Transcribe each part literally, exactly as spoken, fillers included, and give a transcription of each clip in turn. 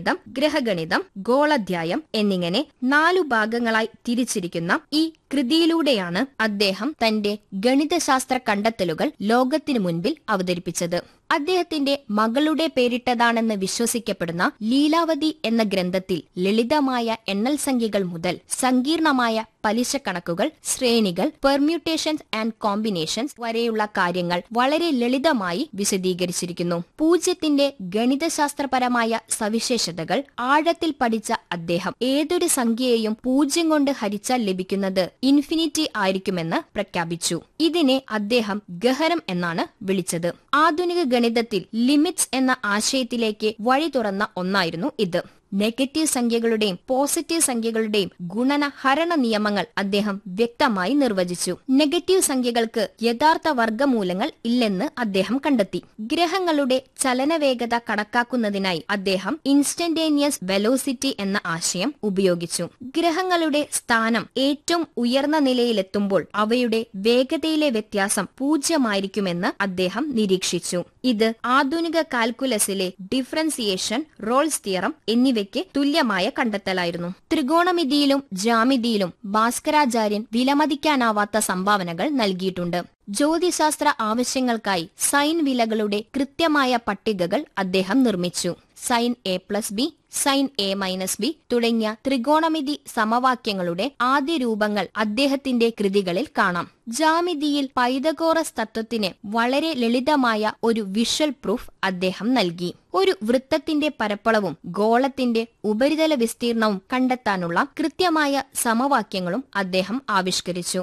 ഗണിതം, ഗ്രഹഗണിതം, ഗോളാധ്യായം എന്നിങ്ങനെ നാലു ഭാഗങ്ങളായി തിരിച്ചിരിക്കുന്ന ഈ കൃതിയിലൂടെയാണ് അദ്ദേഹം തന്റെ ഗണിതശാസ്ത്ര കണ്ടെത്തലുകൾ ലോകത്തിനു മുൻപിൽ അവതരിപ്പിച്ചത്. അദ്ദേഹത്തിന്റെ മകളുടെ പേരിട്ടതാണെന്ന് വിശ്വസിക്കപ്പെടുന്ന ലീലാവതി എന്ന ഗ്രന്ഥത്തിൽ ലളിതമായ എണ്ണൽ സംഖ്യകൾ മുതൽ സങ്കീർണമായ പലിശ കണക്കുകൾ, ശ്രേണികൾ, പെർമ്യൂട്ടേഷൻസ് ആൻഡ് കോമ്പിനേഷൻസ് വരെയുള്ള കാര്യങ്ങൾ വളരെ ലളിതമായി വിശദീകരിച്ചിരിക്കുന്നു. പൂജ്യത്തിന്റെ ഗണിതശാസ്ത്രപരമായ സവിശേഷതകൾ ആഴത്തിൽ പഠിച്ച അദ്ദേഹം ഏതൊരു സംഖ്യയെയും പൂജ്യം കൊണ്ട് ഹരിച്ചാൽ ലഭിക്കുന്നത് ഇൻഫിനിറ്റി ആയിരിക്കുമെന്ന് പ്രഖ്യാപിച്ചു. ഇതിനെ അദ്ദേഹം ഗഹനം എന്നാണ് വിളിച്ചത്. ആധുനിക ഗണിതത്തിൽ ലിമിറ്റ്സ് എന്ന ആശയത്തിലേക്ക് വഴി തുറന്ന ഒന്നായിരുന്നു ഇത്. നെഗറ്റീവ് സംഖ്യകളുടെയും പോസിറ്റീവ് സംഖ്യകളുടെയും ഗുണന ഹരണ നിയമങ്ങൾ അദ്ദേഹം വ്യക്തമായി നിർവചിച്ചു. നെഗറ്റീവ് സംഖ്യകൾക്ക് യഥാർത്ഥ വർഗമൂലങ്ങൾ ഇല്ലെന്ന് അദ്ദേഹം കണ്ടെത്തി. ഗ്രഹങ്ങളുടെ ചലനവേഗത കണക്കാക്കുന്നതിനായി അദ്ദേഹം ഇൻസ്റ്റന്റേനിയസ് വെലോസിറ്റി എന്ന ആശയം ഉപയോഗിച്ചു. ഗ്രഹങ്ങളുടെ സ്ഥാനം ഏറ്റവും ഉയർന്ന നിലയിലെത്തുമ്പോൾ അവയുടെ വേഗതയിലെ വ്യത്യാസം പൂജ്യമായിരിക്കുമെന്ന് അദ്ദേഹം നിരീക്ഷിച്ചു. ഇത് ആധുനിക കാൽക്കുലസിലെ ഡിഫറൻസിയേഷൻ, റോൾസ് തിയറം എന്നിവ തുല്യമായ കണ്ടെത്തലായിരുന്നു. ത്രികോണമിതിയിലും ജ്യാമിതിയിലും ഭാസ്കരാചാര്യൻ വിലമതിക്കാനാവാത്ത സംഭാവനകൾ നൽകിയിട്ടുണ്ട്. ജ്യോതിശാസ്ത്ര ആവശ്യങ്ങൾക്കായി സൈൻ വിലകളുടെ കൃത്യമായ പട്ടികകൾ അദ്ദേഹം നിർമ്മിച്ചു. Sine A plus B, sine A minus B തുടങ്ങിയ ത്രികോണമിതി സമവാക്യങ്ങളുടെ ആദ്യ രൂപങ്ങൾ അദ്ദേഹത്തിന്റെ കൃതികളിൽ കാണാം. ജാമിതിയിൽ പൈതഗോറസ് തത്വത്തിന് വളരെ ലളിതമായ ഒരു വിഷ്വൽ പ്രൂഫ് അദ്ദേഹം നൽകി. ഒരു വൃത്തത്തിന്റെ പരപ്പളവും ഗോളത്തിന്റെ ഉപരിതല വിസ്തീർണവും കണ്ടെത്താനുള്ള കൃത്യമായ സമവാക്യങ്ങളും അദ്ദേഹം ആവിഷ്കരിച്ചു.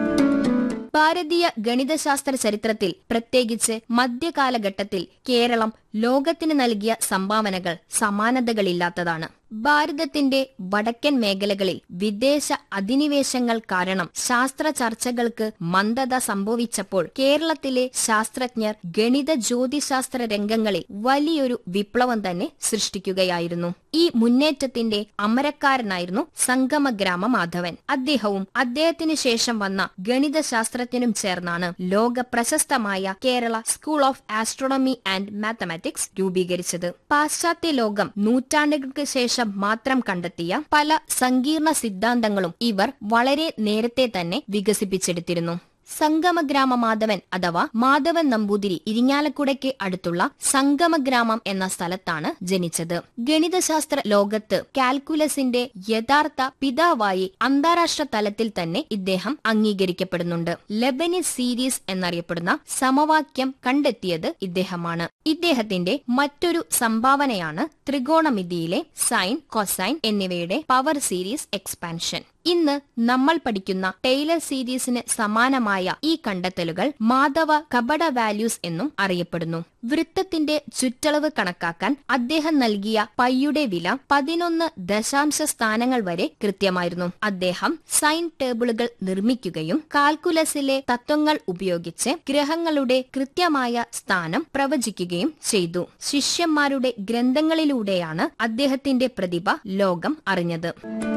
ഭാരതീയ ഗണിതശാസ്ത്ര ചരിത്രത്തിൽ, പ്രത്യേകിച്ച് മധ്യകാലഘട്ടത്തിൽ, കേരളം ലോകത്തിന് നൽകിയ സംഭാവനകൾ സമാനതകളില്ലാത്തതാണ്. ഭാരതത്തിന്റെ വടക്കൻ മേഖലകളിൽ വിദേശ അധിനിവേശങ്ങൾ കാരണം ശാസ്ത്ര ചർച്ചകൾക്ക് മന്ദത സംഭവിച്ചപ്പോൾ കേരളത്തിലെ ശാസ്ത്രജ്ഞർ ഗണിത ജ്യോതിശാസ്ത്ര രംഗങ്ങളിൽ വലിയൊരു വിപ്ലവം തന്നെ സൃഷ്ടിക്കുകയായിരുന്നു. ഈ മുന്നേറ്റത്തിന്റെ അമരക്കാരനായിരുന്നു സംഗമഗ്രാമ മാധവൻ. അദ്ദേഹവും അദ്ദേഹത്തിന് ശേഷം വന്ന ഗണിതശാസ്ത്രജ്ഞനും ചേർന്നാണ് ലോക പ്രശസ്തമായ Kerala school of astronomy and mathematics രൂപീകരിച്ചത്. പാശ്ചാത്യ ലോകം നൂറ്റാണ്ടുകൾക്ക് ശേഷം മാത്രം കണ്ടെത്തിയ പല സങ്കീർണ സിദ്ധാന്തങ്ങളും ഇവർ വളരെ നേരത്തെ തന്നെ വികസിപ്പിച്ചെടുത്തിരുന്നു. സംഗമഗ്രാമ മാധവൻ അഥവാ മാധവൻ നമ്പൂതിരി ഇരിങ്ങാലക്കുടയ്ക്ക് അടുത്തുള്ള സംഗമഗ്രാമം എന്ന സ്ഥലത്താണ് ജനിച്ചത്. ഗണിതശാസ്ത്ര ലോകത്ത് കാൽക്കുലസിന്റെ യഥാർത്ഥ പിതാവായി അന്താരാഷ്ട്ര തലത്തിൽ തന്നെ ഇദ്ദേഹം അംഗീകരിക്കപ്പെടുന്നുണ്ട്. ലെബനിസ് സീരീസ് എന്നറിയപ്പെടുന്ന സമവാക്യം കണ്ടെത്തിയത് ഇദ്ദേഹമാണ്. ഇദ്ദേഹത്തിന്റെ മറ്റൊരു സംഭാവനയാണ് ത്രികോണമിതിയിലെ സൈൻ, കൊസൈൻ എന്നിവയുടെ പവർ സീരീസ് എക്സ്പാൻഷൻ. ഇന്ന് നമ്മൾ പഠിക്കുന്ന ടൈലർ സീരീസിന് സമാനമായ ഈ കണ്ടെത്തലുകൾ മാധവ കപട വാല്യൂസ് എന്നും അറിയപ്പെടുന്നു. വൃത്തത്തിന്റെ ചുറ്റളവ് കണക്കാക്കാൻ അദ്ദേഹം നൽകിയ പൈയുടെ വില പതിനൊന്ന് ദശാംശ സ്ഥാനങ്ങൾ വരെ കൃത്യമായിരുന്നു. അദ്ദേഹം സൈൻ ടേബിളുകൾ നിർമ്മിക്കുകയും കാൽക്കുലസിലെ തത്വങ്ങൾ ഉപയോഗിച്ച് ഗ്രഹങ്ങളുടെ കൃത്യമായ സ്ഥാനം പ്രവചിക്കുകയും ചെയ്തു. ശിഷ്യന്മാരുടെ ഗ്രന്ഥങ്ങളിലൂടെയാണ് അദ്ദേഹത്തിന്റെ പ്രതിഭ ലോകം അറിഞ്ഞത്.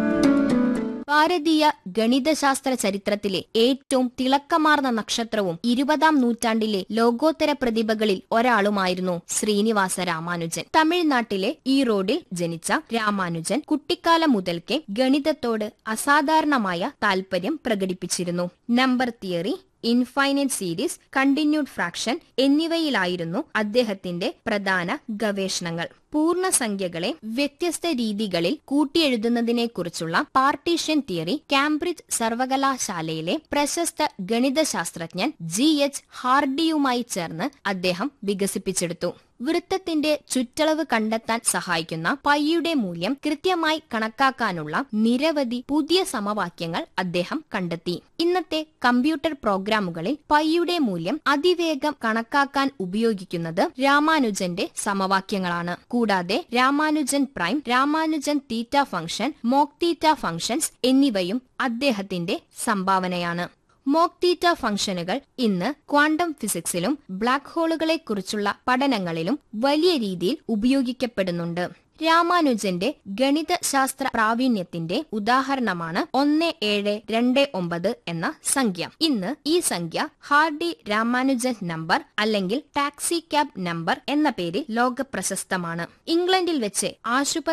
ഭാരതീയ ഗണിതശാസ്ത്ര ചരിത്രത്തിലെ ഏറ്റവും തിളക്കമാർന്ന നക്ഷത്രവും ഇരുപതാം നൂറ്റാണ്ടിലെ ലോകോത്തര പ്രതിഭകളിൽ ഒരാളുമായിരുന്നു ശ്രീനിവാസ രാമാനുജൻ. തമിഴ്നാട്ടിലെ ഈറോഡിൽ ജനിച്ച രാമാനുജൻ കുട്ടിക്കാലം മുതൽക്കേ ഗണിതത്തോട് അസാധാരണമായ താൽപര്യം പ്രകടിപ്പിച്ചിരുന്നു. Number theory, infinite series, continued fraction എന്നിവയിലായിരുന്നു അദ്ദേഹത്തിന്റെ പ്രധാന ഗവേഷണങ്ങൾ. പൂർണ്ണസംഖ്യകളെ വ്യത്യസ്ത രീതികളിൽ കൂട്ടിയെഴുതുന്നതിനെക്കുറിച്ചുള്ള പാർട്ടീഷൻ തിയറി കാംബ്രിഡ്ജ് സർവകലാശാലയിലെ പ്രശസ്ത ഗണിതശാസ്ത്രജ്ഞൻ ജി എച്ച് ഹാർഡിയുമായി ചേർന്ന് അദ്ദേഹം വികസിപ്പിച്ചെടുത്തു. വൃത്തത്തിന്റെ ചുറ്റളവ് കണ്ടെത്താൻ സഹായിക്കുന്ന പൈയുടെ മൂല്യം കൃത്യമായി കണക്കാക്കാനുള്ള നിരവധി പുതിയ സമവാക്യങ്ങൾ അദ്ദേഹം കണ്ടെത്തി. ഇന്നത്തെ കമ്പ്യൂട്ടർ പ്രോഗ്രാമുകളിൽ പൈയുടെ മൂല്യം അതിവേഗം കണക്കാക്കാൻ ഉപയോഗിക്കുന്നത് രാമാനുജന്റെ സമവാക്യങ്ങളാണ്. കൂടാതെ രാമാനുജൻ പ്രൈം, രാമാനുജൻ തീറ്റ ഫംഗ്ഷൻ, മോക് തീറ്റ ഫംഗ്ഷൻസ് എന്നിവയും അദ്ദേഹത്തിന്റെ സംഭാവനയാണ്. മോക് തീറ്റ ഫംഗ്ഷനുകൾ ഇന്ന് ക്വാണ്ടം ഫിസിക്സിലും ബ്ലാക്ക് ഹോളുകളെ കുറിച്ചുള്ള പഠനങ്ങളിലും വലിയ രീതിയിൽ ഉപയോഗിക്കപ്പെടുന്നുണ്ട്. രാമാനുജന്റെ ഗണിതശാസ്ത്ര പ്രാവീണ്യത്തിന്റെ ഉദാഹരണമാണ് ഒന്ന് ഏഴ് രണ്ട് ഒമ്പത് എന്ന സംഖ്യ. ഇന്ന് ഈ സംഖ്യ ഹാർഡി രാമാനുജൻ നമ്പർ അല്ലെങ്കിൽ ടാക്സി ക്യാബ് നമ്പർ എന്ന പേരിൽ ലോകപ്രശസ്തമാണ്. ഇംഗ്ലണ്ടിൽ വെച്ച് ആശുപത്രി